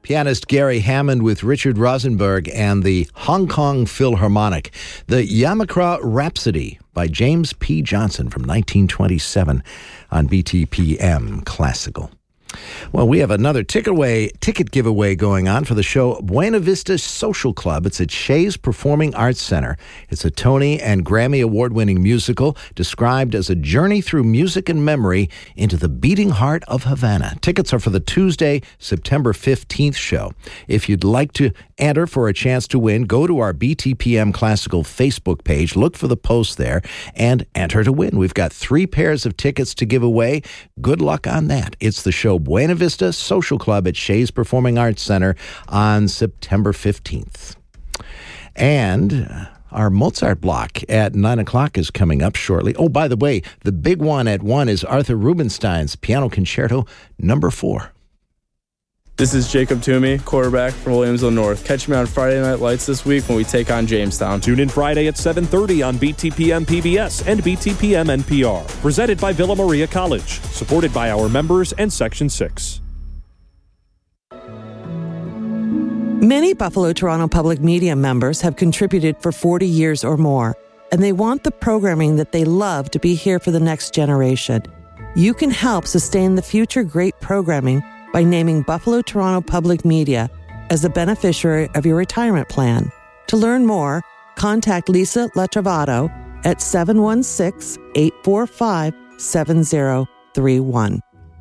Pianist Gary Hammond with Richard Rosenberg and the Hong Kong Philharmonic. The Yamakra Rhapsody by James P. Johnson from 1927 on BTPM Classical. Well, we have another ticket giveaway going on for the show Buena Vista Social Club. It's at Shays Performing Arts Center. It's a Tony and Grammy award-winning musical described as a journey through music and memory into the beating heart of Havana. Tickets are for the Tuesday, September 15th show. If you'd like to enter for a chance to win, go to our BTPM Classical Facebook page, look for the post there, and enter to win. We've got 3 pairs of tickets to give away. Good luck on that. It's the show Buena Vista Social Club at Shays Performing Arts Center on September 15th. And our Mozart block at 9 o'clock is coming up shortly. Oh, by the way, the big one at 1 is Arthur Rubinstein's Piano Concerto No. 4. This is Jacob Toomey, quarterback from Williamsville North. Catch me on Friday Night Lights this week when we take on Jamestown. Tune in Friday at 7:30 on BTPM PBS and BTPM NPR. Presented by Villa Maria College. Supported by our members and Section 6. Many Buffalo Toronto Public Media members have contributed for 40 years or more, and they want the programming that they love to be here for the next generation. You can help sustain the future great programming by naming Buffalo Toronto Public Media as a beneficiary of your retirement plan. To learn more, contact Lisa Latrovato at 716-845-7031.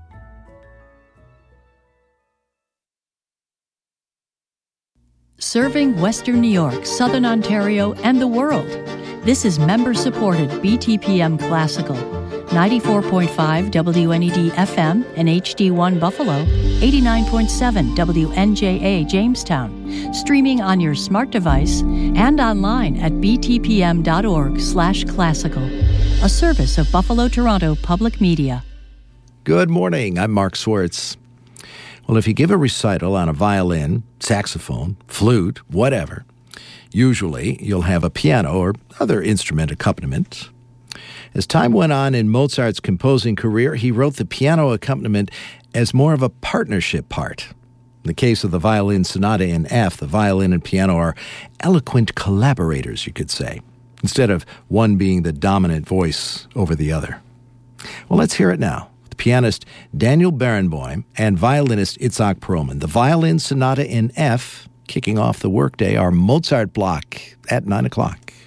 Serving Western New York, Southern Ontario, and the world. This is member-supported BTPM Classical. 94.5 WNED FM and HD1 Buffalo, 89.7 WNJA Jamestown, streaming on your smart device and online at btpm.org/classical, a service of Buffalo Toronto Public Media. Good morning, I'm Mark Swartz. Well, if you give a recital on a violin, saxophone, flute, whatever, usually you'll have a piano or other instrument accompaniment. As time went on in Mozart's composing career, he wrote the piano accompaniment as more of a partnership part. In the case of the Violin Sonata in F, the violin and piano are eloquent collaborators, you could say, instead of one being the dominant voice over the other. Well, let's hear it now. The pianist Daniel Barenboim and violinist Itzhak Perlman. The Violin Sonata in F, kicking off the workday, our Mozart block at 9 o'clock.